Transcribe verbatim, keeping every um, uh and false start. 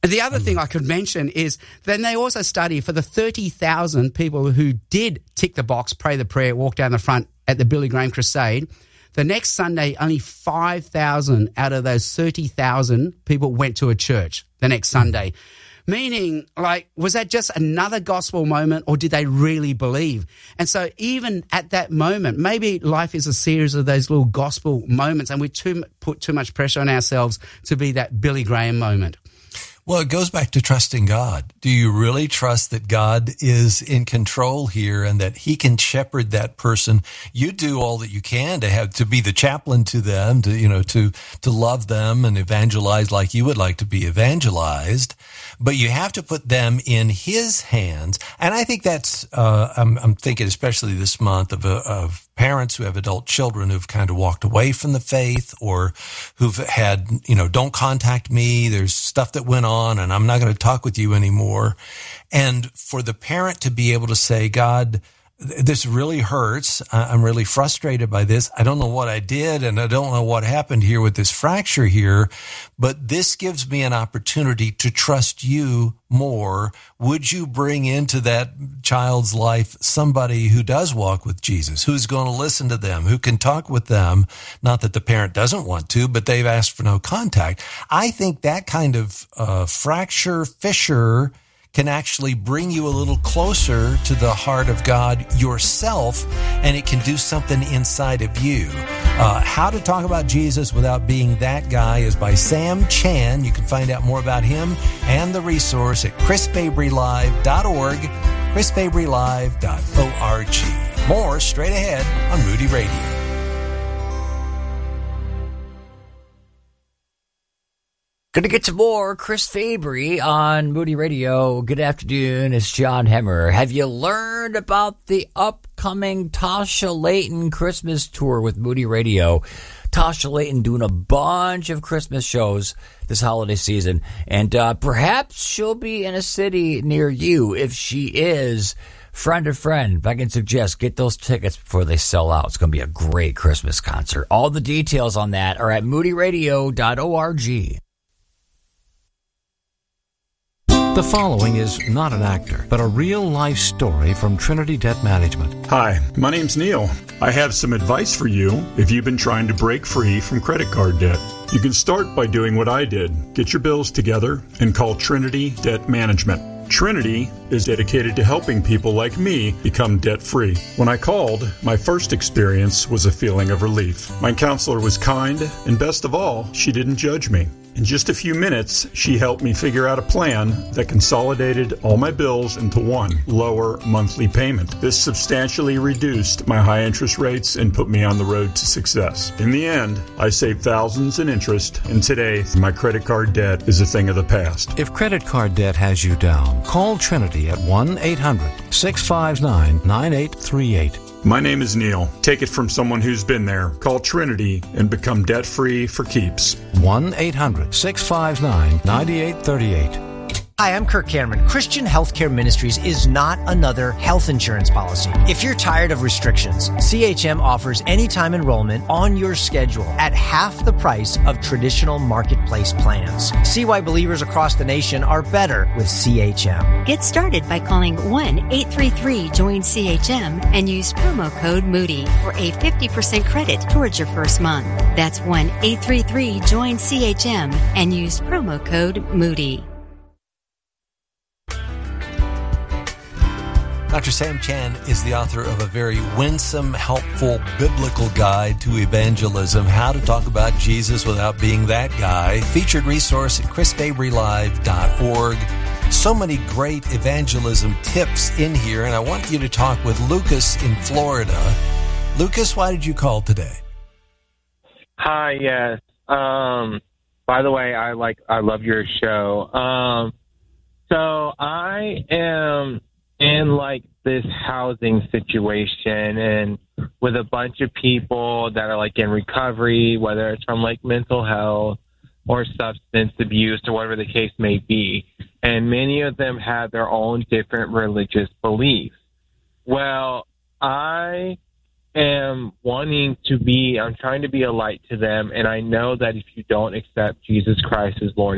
The other thing I could mention is then they also study for the thirty thousand people who did tick the box, pray the prayer, walk down the front at the Billy Graham Crusade. The next Sunday, only five thousand out of those thirty thousand people went to a church the next Sunday. Meaning, like, was that just another gospel moment, or did they really believe? And so even at that moment, maybe life is a series of those little gospel moments, and we too, put too much pressure on ourselves to be that Billy Graham moment. Well, it goes back to trusting God. Do you really trust that God is in control here and that he can shepherd that person? You do all that you can to have, to be the chaplain to them, to, you know, to, to love them and evangelize like you would like to be evangelized. But you have to put them in his hands. And I think that's, uh, I'm, I'm thinking especially this month of, uh, of parents who have adult children who've kind of walked away from the faith, or who've had, you know, don't contact me. There's stuff that went on and I'm not going to talk with you anymore. And for the parent to be able to say, God, this really hurts. I'm really frustrated by this. I don't know what I did, and I don't know what happened here with this fracture here, but this gives me an opportunity to trust you more. Would you bring into that child's life somebody who does walk with Jesus, who's going to listen to them, who can talk with them? Not that the parent doesn't want to, but they've asked for no contact. I think that kind of uh, fracture, fissure can actually bring you a little closer to the heart of God yourself, and it can do something inside of you. Uh, How to Talk About Jesus Without Being That Guy is by Sam Chan. You can find out more about him and the resource at chris fabry live dot org, chris fabry live dot org. More straight ahead on Moody Radio. Going to get to more Chris Fabry on Moody Radio. Good afternoon, it's John Hemmer. Have you learned about the upcoming Tasha Layton Christmas tour with Moody Radio? Tasha Layton doing a bunch of Christmas shows this holiday season, and uh, perhaps she'll be in a city near you. If she is, friend of friend, if I can suggest, get those tickets before they sell out. It's going to be a great Christmas concert. All the details on that are at moody radio dot org. The following is not an actor, but a real-life story from Trinity Debt Management. Hi, my name's Neil. I have some advice for you if you've been trying to break free from credit card debt. You can start by doing what I did. Get your bills together and call Trinity Debt Management. Trinity is dedicated to helping people like me become debt-free. When I called, my first experience was a feeling of relief. My counselor was kind, and best of all, she didn't judge me. In just a few minutes, she helped me figure out a plan that consolidated all my bills into one lower monthly payment. This substantially reduced my high interest rates and put me on the road to success. In the end, I saved thousands in interest, and today, my credit card debt is a thing of the past. If credit card debt has you down, call Trinity at one eight hundred six five nine nine eight three eight. My name is Neil. Take it from someone who's been there. Call Trinity and become debt-free for keeps. one eight hundred six five nine nine eight three eight. Hi, I'm Kirk Cameron. Christian Healthcare Ministries is not another health insurance policy. If you're tired of restrictions, C H M offers anytime enrollment on your schedule at half the price of traditional marketplace plans. See why believers across the nation are better with C H M. Get started by calling one eight three three join C H M and use promo code Moody for a fifty percent credit towards your first month. That's one eight three three join C H M and use promo code Moody. Doctor Sam Chan is the author of a very winsome, helpful, biblical guide to evangelism, How to Talk About Jesus Without Being That Guy. Featured resource at chris fabry live dot org. So many great evangelism tips in here, and I want you to talk with Lucas in Florida. Lucas, why did you call today? Hi, yes. Um, by the way, I like I love your show. Um, so I am in like this housing situation and with a bunch of people that are like in recovery, whether it's from like mental health or substance abuse or whatever the case may be. And many of them have their own different religious beliefs. Well, I am wanting to be, I'm trying to be a light to them. And I know that if you don't accept Jesus Christ as Lord